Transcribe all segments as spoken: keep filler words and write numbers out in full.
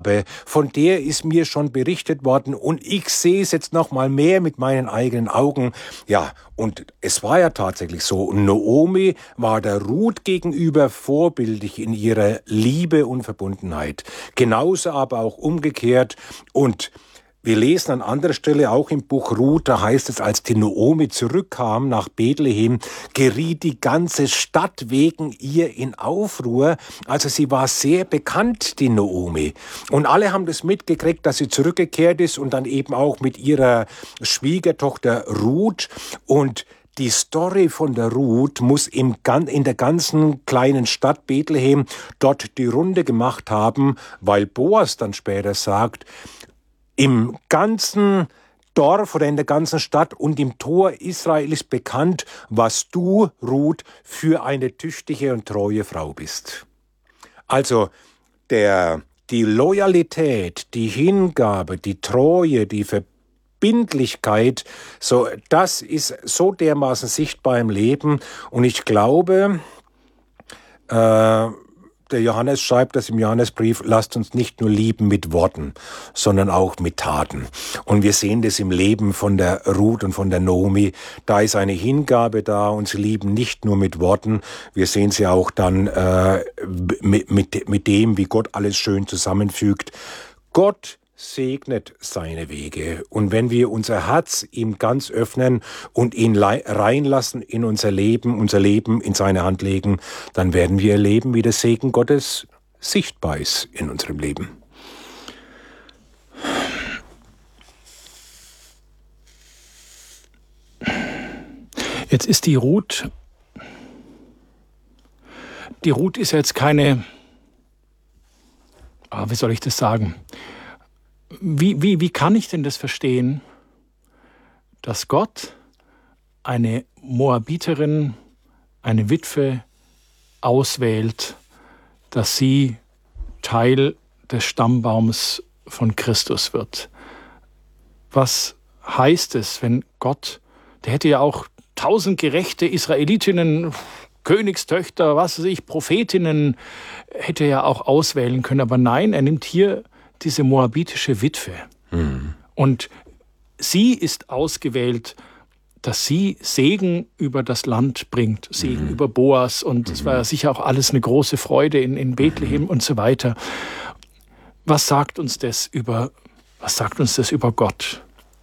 habe, von der ist mir schon berichtet worden und ich sehe es jetzt noch mal mehr mit meinen eigenen Augen. Ja, und es war ja tatsächlich so. Und Naomi war der Ruth gegenüber vorbildlich in ihrer Liebe und Verbundenheit. Genauso aber auch umgekehrt. Und wir lesen an anderer Stelle auch im Buch Ruth, da heißt es, als die Naomi zurückkam nach Bethlehem, geriet die ganze Stadt wegen ihr in Aufruhr. Also sie war sehr bekannt, die Naomi. Und alle haben das mitgekriegt, dass sie zurückgekehrt ist und dann eben auch mit ihrer Schwiegertochter Ruth. Und die Story von der Ruth muss im, in der ganzen kleinen Stadt Bethlehem dort die Runde gemacht haben, weil Boas dann später sagt, im ganzen Dorf oder in der ganzen Stadt und im Tor Israel ist bekannt, was du, Ruth, für eine tüchtige und treue Frau bist. Also der, die Loyalität, die Hingabe, die Treue, die Verbindlichkeit, so, das ist so dermaßen sichtbar im Leben. Und ich glaube, äh, der Johannes schreibt das im Johannesbrief, lasst uns nicht nur lieben mit Worten, sondern auch mit Taten. Und wir sehen das im Leben von der Ruth und von der Naomi. Da ist eine Hingabe da und sie lieben nicht nur mit Worten. Wir sehen sie auch dann äh, mit, mit, mit dem, wie Gott alles schön zusammenfügt. Gott segnet seine Wege. Und wenn wir unser Herz ihm ganz öffnen und ihn reinlassen in unser Leben, unser Leben in seine Hand legen, dann werden wir erleben, wie der Segen Gottes sichtbar ist in unserem Leben. Jetzt ist die Ruth, die Ruth ist jetzt keine, ah, wie soll ich das sagen? Wie, wie, wie kann ich denn das verstehen, dass Gott eine Moabiterin, eine Witwe auswählt, dass sie Teil des Stammbaums von Christus wird? Was heißt es, wenn Gott, der hätte ja auch tausend gerechte Israelitinnen, Königstöchter, was weiß ich, Prophetinnen, hätte er ja auch auswählen können, aber nein, er nimmt hier diese moabitische Witwe. Mhm. Und sie ist ausgewählt, dass sie Segen über das Land bringt, Segen mhm. über Boas. Und es mhm. war ja sicher auch alles eine große Freude in, in Bethlehem mhm. und so weiter. Was sagt uns das über, was sagt uns das über Gott?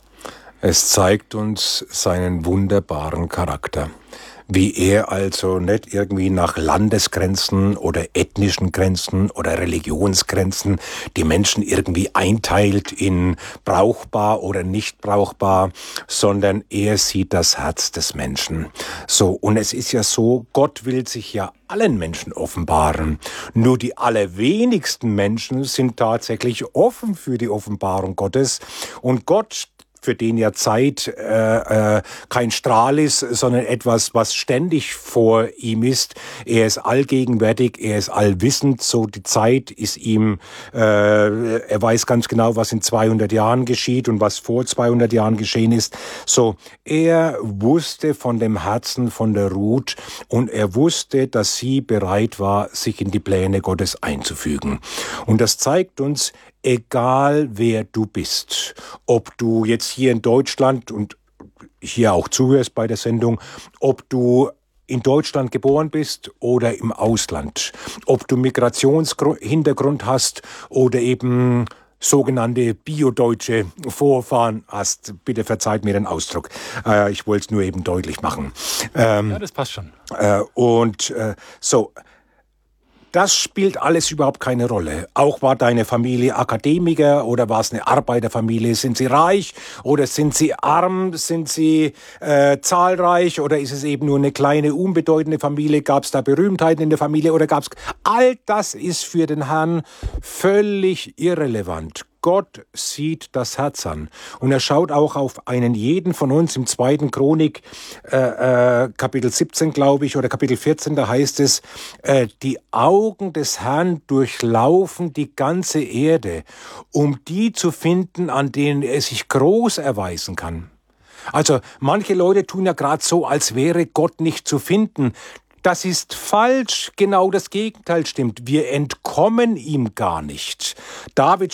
Es zeigt uns seinen wunderbaren Charakter. Wie er also nicht irgendwie nach Landesgrenzen oder ethnischen Grenzen oder Religionsgrenzen die Menschen irgendwie einteilt in brauchbar oder nicht brauchbar, sondern er sieht das Herz des Menschen. So, und es ist ja so, Gott will sich ja allen Menschen offenbaren. Nur die allerwenigsten Menschen sind tatsächlich offen für die Offenbarung Gottes. Und Gott, für den ja Zeit äh, äh, kein Strahl ist, sondern etwas, was ständig vor ihm ist. Er ist allgegenwärtig, er ist allwissend, so die Zeit ist ihm, äh, er weiß ganz genau, was in zweihundert Jahren geschieht und was vor zweihundert Jahren geschehen ist. So, er wusste von dem Herzen von der Ruth und er wusste, dass sie bereit war, sich in die Pläne Gottes einzufügen. Und das zeigt uns, egal wer du bist, ob du jetzt hier in Deutschland und hier auch zuhörst bei der Sendung, ob du in Deutschland geboren bist oder im Ausland, ob du Migrationshintergrund hast oder eben sogenannte biodeutsche Vorfahren hast. Bitte verzeiht mir den Ausdruck. Äh, ich wollte es nur eben deutlich machen. Ähm, ja, das passt schon. Äh, und äh, so... Das spielt alles überhaupt keine Rolle. Auch war deine Familie Akademiker oder war es eine Arbeiterfamilie? Sind sie reich oder sind sie arm? Sind sie äh, zahlreich oder ist es eben nur eine kleine, unbedeutende Familie? Gab es da Berühmtheiten in der Familie oder gab es... All das ist für den Herrn völlig irrelevant. Gott sieht das Herz an. Und er schaut auch auf einen jeden von uns im zweiten Chronik, äh, äh, Kapitel siebzehn, glaube ich, oder Kapitel vierzehn, da heißt es, äh, die Augen des Herrn durchlaufen die ganze Erde, um die zu finden, an denen er sich groß erweisen kann. Also manche Leute tun ja gerade so, als wäre Gott nicht zu finden. Das ist falsch, genau das Gegenteil stimmt. Wir entkommen ihm gar nicht. David